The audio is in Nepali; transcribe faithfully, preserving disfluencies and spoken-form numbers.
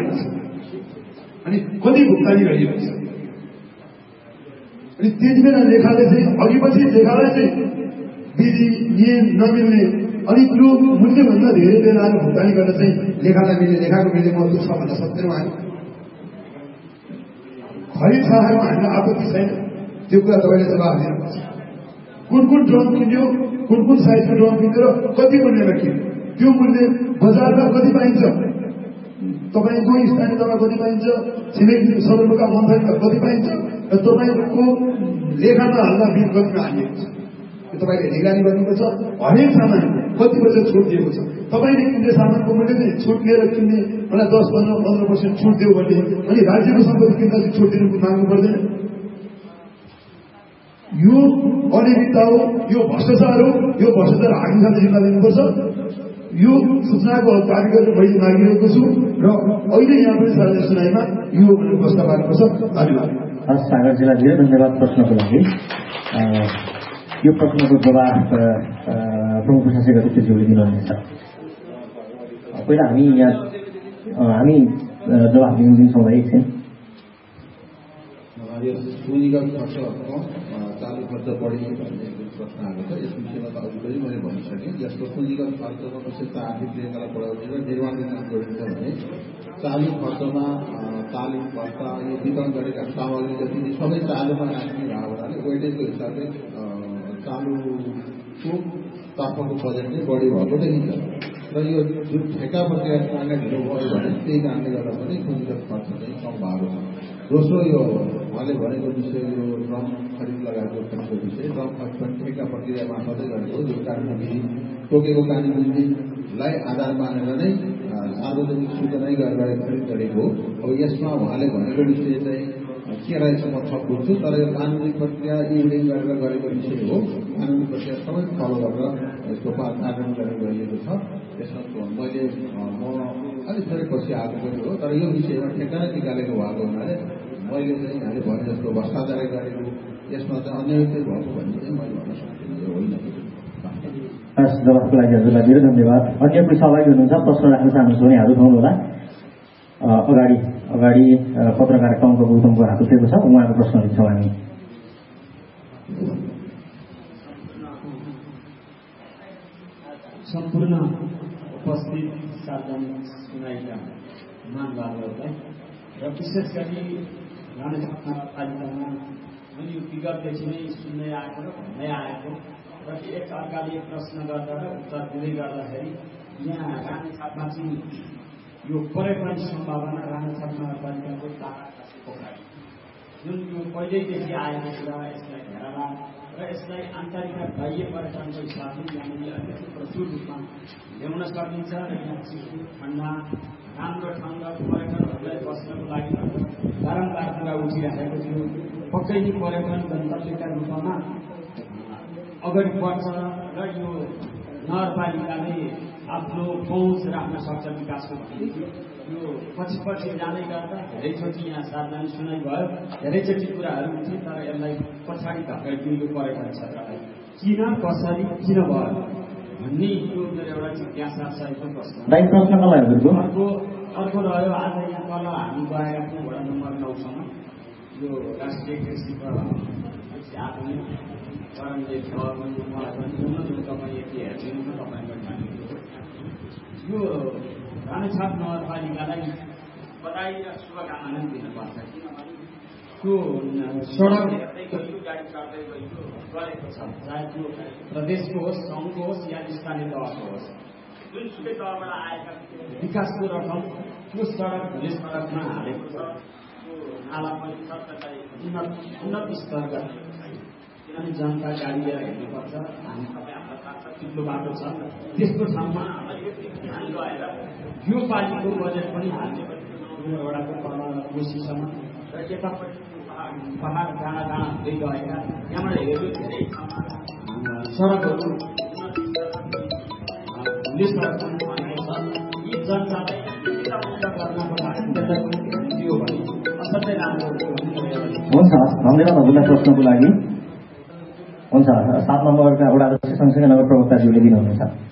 गरिएको छ अनि कति भुक्तानी गरिएको छ। अनि त्यति बेला लेखाले चाहिँ अघिपछि लेखालाई चाहिँ विधि नियम नमिल्ने अनि त्यो मूल्यभन्दा धेरै बेलाको भुक्तानी गर्न चाहिँ लेखालाई मिल्ने लेखाको मिल्ने महत्व छ भन्न सक्दैनौँ हामी। खरिद साहबमा हामीलाई आपत्ति छैन, त्यो कुरा तपाईँले जवाब दिनुपर्छ। कुन कुन ड्रम किन्यो, कुन कुन साइजको ड्रम किन्यो र कति मूल्यमा किन्यो, त्यो मूल्य बजारमा कति पाइन्छ, तपाईँको स्थानीय तहमा कति पाइन्छ, छिमेकी सदरमुकाम मन्थनमा कति पाइन्छ र तपाईँको लेखामा हाल्दा बिल कतिमा हालिएको छ, त्यो तपाईँले निगरानी गर्नुपर्छ। हरेक सामान कति पर्सेन्ट छुट दिएको छ, तपाईँले किन्ने सामानको मूल्य चाहिँ छुट लिएर किन्ने मलाई दस पन्ध्र पन्ध्र पर्सेन्ट छुट दियो भने अनि राज्यको सम्पत्ति किन्दा चाहिँ छुट दिनु माग्नु पर्दैन। यो अनियमितता हो, यो भ्रष्टाचार हो, यो भ्रष्टाचार हामी साथ जिम्मा दिनुपर्छ। यो सूचनाको कार्य गर्न मैले मागिरहेको छु र अहिले यहाँ पनि सार्वजनिक सुनाइमा यो व्यवस्था पार्नुपर्छ। धन्यवाद। हस् सागरजीलाई धेरै धन्यवाद प्रश्नको लागि। यो प्रश्नको जवाब प्रमुख प्रशासक अधिकारीज्यूले दिनुहुनेछ। पहिला हामी यहाँ हामी जवाब दिनु दिन्छौँ एकछिन। भूमिगत खर्चको चालु खर्च बढी भन्ने प्रश्न आएको छ। यस विषयमा त अघि पनि मैले भनिसकेँ। यसको पुँजीगत खर्चमा विशेष आर्थिक क्रियाकलाप बढाउने र निर्माणको काम गरिन्छ भने चालु खर्चमा तालिम भत्ता यो वितरण गरेका सामग्री जति सबै चालुमा राख्ने भएको हुनाले वेटेजको हिसाबले चालुको तर्फको बजेट नै बढी भएको देखिन्छ र यो जुन ठेका प्रक्रिया कारणले ढिलो भयो भने त्यही कारणले गर्दा पनि पुँजीगत खर्च चाहिँ कम भएको छ। दोस्रो यो उहाँले भनेको विषय यो ड्रम खरिद लगाएको खर्चको विषय, ड्रम खरिद पनि ठेका प्रक्रिया मार्फतै गरेको हो। यो कारणले विधि तोकेको कानुन विधिलाई आधार मानेर नै सार्वजनिक सूचनै गरेर खरिद गरेको हो। अब यसमा उहाँले भनेको विषय चाहिँ के रहेछ म थप बुझ्छु, तर यो कानुनी प्रक्रिया इभेन्ट गरेर गरेको विषय हो। कानुनी प्रक्रिया सबै फलो गरेर यसको पालन गरेर गरिएको छ। त्यसमा मैले म अलिक थोरै पछि आएको पनि हो, तर यो विषयमा ठेक्का निकालेको भएको हुनाले मैले चाहिँ यहाँले भने जस्तो भ्रष्टाचार गरेको यसमा चाहिँ अनियमित भएको भन्ने चाहिँ मैले भन्न सक्दिनँ, यो होइन। हस्, जवाफको लागि हजुरलाई धेरै धन्यवाद। अन्य कोही सहभागी हुनुहुन्छ, प्रश्न राख्न चाहनुहुन्छ भने हात उठाउनु होला। अगाडि अगाडि पत्रकार टङ्क गौतमको हात उठेको छ, उहाँको प्रश्न लिन्छौँ हामी। सम्पूर्ण उपस्थित सार्वजनिक सुनाइका मागहरूलाई र विशेष गरी राणापालिकामा मैले यो विगतदेखि नै सुन्दै आएको र भन्दै आएको र एक अर्काले प्रश्न गर्दा र उत्तर दिँदै गर्दाखेरि यहाँ राणाछापमा चाहिँ यो पर्यटन सम्भावना राणाछाप नगरपालिकाको पोखरी जुन यो पहिल्यैदेखि आएको कुरा, यसलाई हेरला र यसलाई आन्तरिक बाह्य पर्यटनको हिसाबले यहाँनिर अलिकति प्रचुर रूपमा ल्याउन सकिन्छ र यहाँ चिसो ठन्डा राम्रो ठाउँमा पर्यटकहरूलाई बस्नको लागि बारम्बार कुरा उठिराखेको थियो। पक्कै नै पर्यटन गन्तव्यका रूपमा अगाडि बढ्छ र यो नगरपालिकाले आफ्नो पहुँच राख्न सक्छ विकासको भन्ने यो पछि पछि जाँदै गर्दा धेरैचोटि यहाँ सार्वजनिक सुनाइ भयो, धेरैचोटि कुराहरू उठे, तर यसलाई पछाडि धकेलिदियो यो पर्यटन क्षेत्रलाई। किन कसरी किन भयो भन्ने यो मेरो एउटा जिज्ञासा छ। यो प्रश्न अर्को अर्को रह्यो आज यहाँ तल हामी गएका थियौँ वडा नम्बर नौसम्म यो राष्ट्रिय कृषि आधुनिक चरणले मलाई पनि तपाईँ यति हेरिदिनु तपाईँको यो राणाछाप नगरपालिकालाई बधाई र शुभकामना दिनुपर्छ। किनभने त्यो सडक हेर्दै गयो, गाडी चढ्दै गयो गरेको छ, चाहे त्यो प्रदेशको होस्, सङ्घको होस् या स्थानीय तहको होस्, जुनसुकै तहबाट आएका विकासको रकम त्यो सडक हुने सडकमा हालेको छ। त्यो नाला पनि छ, त्यसलाई उन्नत उन्नत स्तर गर्ने किनभने जनता गाडी लिएर हिँड्नुपर्छ। हामी सबै हाम्रो थाहा छ चिप्लो बाटो छ, त्यस्तो ठाउँमा अलिकति ध्यान गएर यो पालिको बजेट पनि हाल्ने वडाको तल कोसीसम्म र यतापट्टि पहाड डाँडा डाँडा हुँदै गएका यहाँबाट हेर्यो धेरै ठाउँमा सडकहरू हुने सडक पनि बनेको छ। यी जनतालाई गर्नको लागि त्यसलाई पनि ध्यान दियो भने असाध्यै राम्रो हुन्छ। धन्यवाद हजुरलाई प्रश्नको लागि। हुन्छ, सात नम्बरका वडा अध्यक्ष सँगसँगै नगर प्रवक्ताज्यूले दिनुहुनेछ।